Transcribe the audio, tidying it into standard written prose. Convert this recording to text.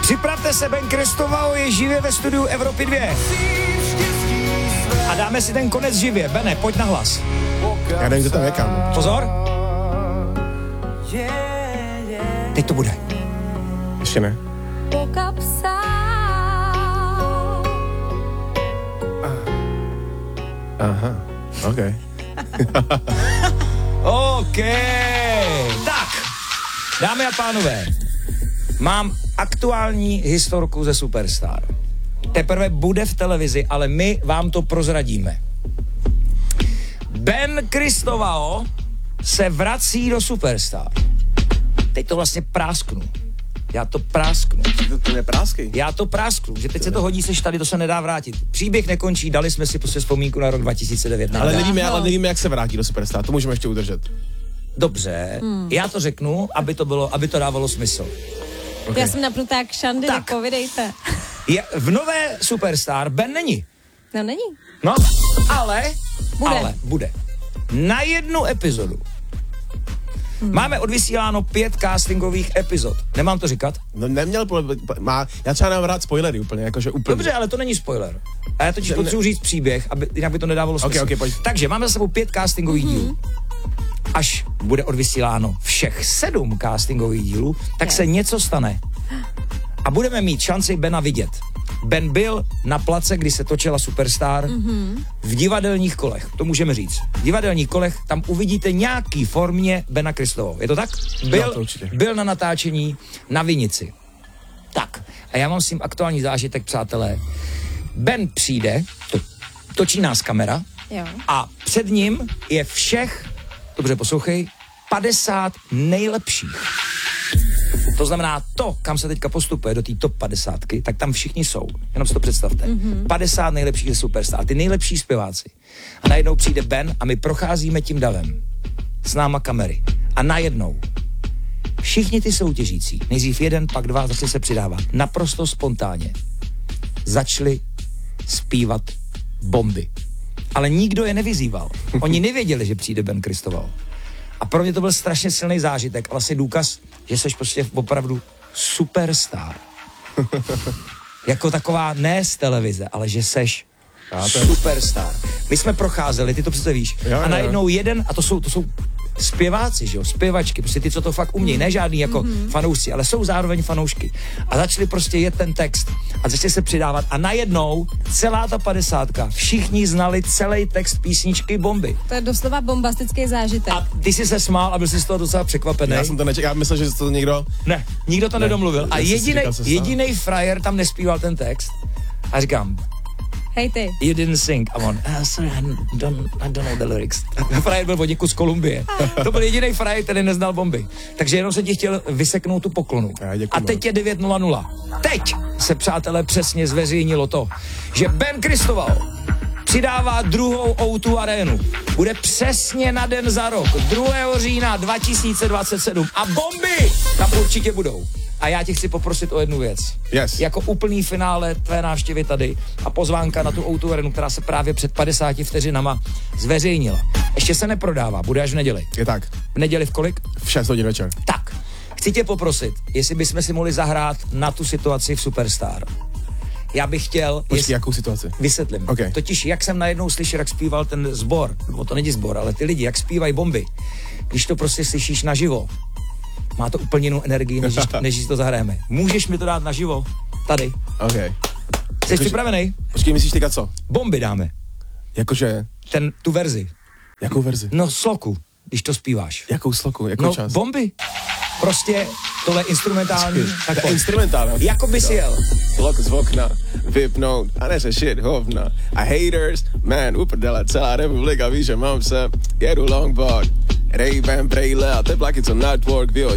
Připravte se, Ben Kristovao je živě ve studiu Evropy 2. A dáme si ten konec živě. Bene, pojď na hlas. Já nevím, kdo tam je, kam. Pozor. Teď to bude. Ještě ne. Aha, OK. OK. Tak, dámy a pánové, mám aktuální historku ze Superstar. Teprve bude v televizi, ale my vám to prozradíme. Ben Kristovao se vrací do Superstar. Teď to vlastně prásknu. Já to prásknu. To je prásky. Já to prásknu, že teď se to hodí, seš tady, to se nedá vrátit. Příběh nekončí, dali jsme si prostě vzpomínku na rok 2009. Ale nevíme, jak se vrátí do Superstar, to můžeme ještě udržet. Dobře, já to řeknu, aby to dávalo smysl. Okay. Já jsem napnutá jak šandy, tak povídejte. V nové Superstar Ben není. No není. No, ale bude. Na jednu epizodu. Máme odvysíláno 5 castingových epizod. Nemám to říkat? No neměl, já třeba nám rád spoilery úplně, jakože úplně. Dobře, ale to není spoiler. A já totiž potřebuji říct příběh, jinak by to nedávalo smysl. Okay, pojď. Takže máme za sebou 5 castingových dílů. Až bude odvysíláno všech 7 castingových dílů, tak se něco stane. A budeme mít šanci Bena vidět. Ben byl na place, kdy se točila Superstar, v divadelních kolech, to můžeme říct. V divadelních kolech tam uvidíte nějaký formě Bena Kristovao. Je to tak? Byl na natáčení na Vinici. Tak, a já mám s tím aktuální zážitek, přátelé. Ben přijde, točí nás kamera, a před ním je všech, dobře poslouchej, 50 nejlepších. To znamená, kam se teďka postupuje do té top 50, tak tam všichni jsou. Jenom si to představte. 50 nejlepších Superstar, ty nejlepší zpěváci. A najednou přijde Ben a my procházíme tím davem. S náma kamery. A najednou všichni ty soutěžící, nejdřív jeden, pak dva, zase se přidává. Naprosto spontánně začali zpívat Bomby. Ale nikdo je nevyzýval. Oni nevěděli, že přijde Ben Kristovao. A pro mě to byl strašně silný zážitek, ale vlastně důkaz, že seš prostě opravdu superstar. Jako taková ne z televize, ale že seš superstar. My jsme procházeli, ty to přece víš, a najednou jeden, a to jsou zpěváci, že jo, zpěvačky, prostě ty, co to fakt umějí, ne žádný jako fanoušci, ale jsou zároveň fanoušky. A začali prostě jet ten text a začali se přidávat a najednou celá ta 50, všichni znali celý text písničky Bomby. To je doslova bombastický zážitek. A ty jsi se smál a byl jsi z toho docela překvapený. Já jsem to nečekal, já myslel, že to někdo... Ne, nikdo to nedomluvil. A jedinej frajer tam nespíval ten text. A říkám, hej ty. You didn't sing. I'm on, sorry, I don't know the lyrics. Frajer byl od někud z Kolumbie. To byl jediný frajer, který neznal Bomby. Takže jenom se ti chtěl vyseknout tu poklonu. A teď je 9:00. Teď se, přátelé, přesně zveřejnilo to, že Ben Kristovao přidává druhou O2 arénu. Bude přesně na den za rok, 2. října 2027. A Bomby tam určitě budou. A já tě chci poprosit o jednu věc. Yes. Jako úplný finále tvé návštěvy tady a pozvánka na tu O2 arenu, která se právě před 50 vteřinama zveřejnila. Ještě se neprodává, bude až v neděli. Je tak. V neděli v kolik? V 6 hodin večer. Tak, chci tě poprosit, jestli bychom si mohli zahrát na tu situaci v Superstar. Já bych chtěl... Počkej, jakou situaci? Vysvětlím. Okay. Totiž, jak jsem najednou slyšel, jak zpíval ten sbor, nebo to není sbor, ale ty lidi, jak zpívají Bomby, když to prostě slyšíš naživo, má to úplně jinou energii, než si to zahrajeme. Můžeš mi to dát naživo? Tady. OK. Jsi připravený? Počkej, myslíš teďka co? Bomby dáme. Jakože? Tu verzi. Jakou verzi? No sloku, když to zpíváš. Jakou sloku? Jakou no, část? Bomby. Prostě tohle instrumentální. Tak to je instrumentální. Jako by si jel. Slok z okna, vypnout a neřešit hovna. A haters, man, uprdele, celá republika ví, že mám se, jedu longboard. Ray-Ban brejle a tepláky, co network, vy